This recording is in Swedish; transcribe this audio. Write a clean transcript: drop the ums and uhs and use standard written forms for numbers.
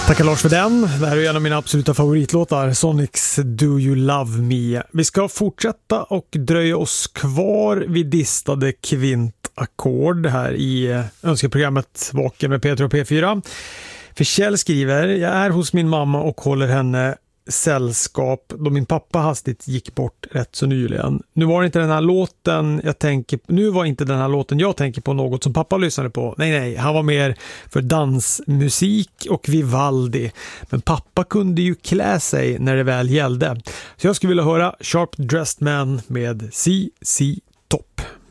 Tackar Lars för den. Det här är en av mina absoluta favoritlåtar, Sonics Do You Love Me. Vi ska fortsätta och dröja oss kvar vid distade kvintackord här i önskeprogrammet Vaken med Peter och P4. För Kjell skriver: jag är hos min mamma och håller henne sällskap då min pappa hastigt gick bort rätt så nyligen. Nu var inte den här låten jag tänker på något som pappa lyssnade på. Nej, han var mer för dansmusik och Vivaldi. Men pappa kunde ju klä sig när det väl gällde. Så jag skulle vilja höra Sharp Dressed Man med CCR.